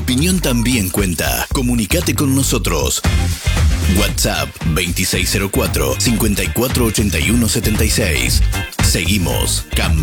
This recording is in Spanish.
opinión también cuenta. Comunicate con nosotros. WhatsApp 2604-548176. Seguimos cambiando.